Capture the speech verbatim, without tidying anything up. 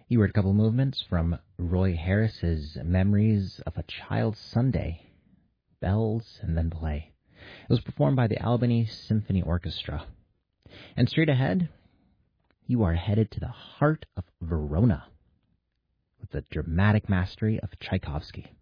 You heard a couple movements from Roy Harris's Memories of a Child's Sunday, Bells and Then Play. It was performed by the Albany Symphony Orchestra. And straight ahead, you are headed to the heart of Verona with the dramatic mastery of Tchaikovsky.